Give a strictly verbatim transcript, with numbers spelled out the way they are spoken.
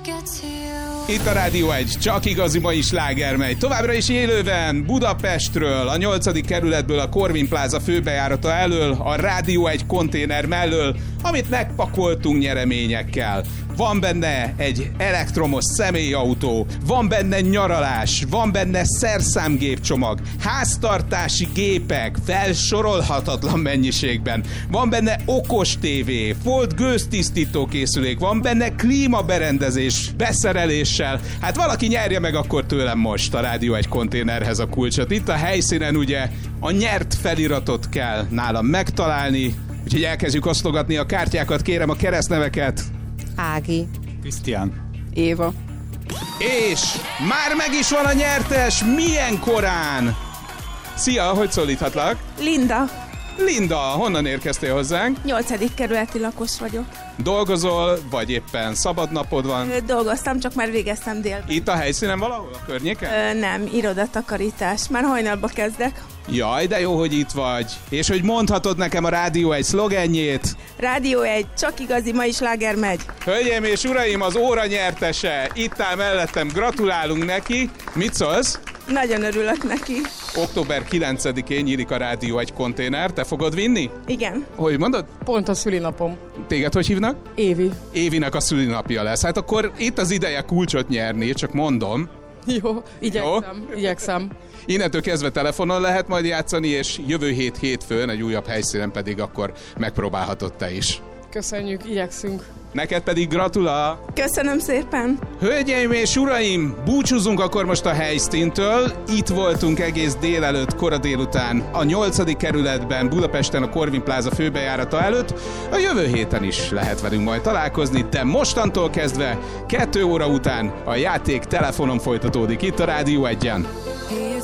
Itt a Rádió egy, csak igazi mai sláger megy. Továbbra is élőben Budapestről, a nyolcadik kerületből, a Corvin Plaza főbejárata elől, a Rádió egy konténer mellől, amit megpakoltunk nyereményekkel. Van benne egy elektromos személyautó, van benne nyaralás, van benne szerszámgépcsomag, háztartási gépek felsorolhatatlan mennyiségben, van benne okos tévé, volt gőztisztító készülék, van benne klímaberendezés beszereléssel. Hát valaki nyerje meg akkor tőlem most a Rádió egy konténerhez a kulcsot. Itt a helyszínen ugye a nyert feliratot kell nálam megtalálni, úgyhogy elkezdjük osztogatni a kártyákat, kérem a keresztneveket. Ági. Krisztián. Éva. És már meg is van a nyertes, milyen korán! Szia, hogy szólíthatlak? Linda. Linda, honnan érkeztél hozzánk? Nyolcadik kerületi lakos vagyok. Dolgozol, vagy éppen szabadnapod van? Ö, dolgoztam, csak már végeztem délben. Itt a helyszínen valahol a környéken? Ö, nem, irodatakarítás. Már hajnalba kezdek. Jaj, de jó, hogy itt vagy. És hogy mondhatod nekem a Rádió egy szlogenjét? Rádió egy, csak igazi mai sláger megy. Hölgyeim és uraim, az óra nyertese. Itt áll mellettem, gratulálunk neki. Mit szólsz? Nagyon örülök neki. október kilencedikén nyílik a Rádió egy konténer. Te fogod vinni? Igen. Hogy mondod? Pont a szülinapom. Téged hogy hívnak? Évi. Évinek a szülinapja lesz. Hát akkor itt az ideje kulcsot nyerni, csak mondom. Jó, igyekszem, Jó? igyekszem. Innentől kezdve telefonon lehet majd játszani, és jövő hét hétfőn, egy újabb helyszínen pedig akkor megpróbálhatod te is. Köszönjük, igyekszünk. Neked pedig gratulál! Köszönöm szépen! Hölgyeim és uraim, búcsúzunk akkor most a helyszíntől. Itt voltunk egész délelőtt, kora délután a nyolcadik kerületben, Budapesten a Corvin Plaza főbejárata előtt. A jövő héten is lehet velünk majd találkozni, de mostantól kezdve kettő óra után a játék telefonon folytatódik itt a Rádió egyen.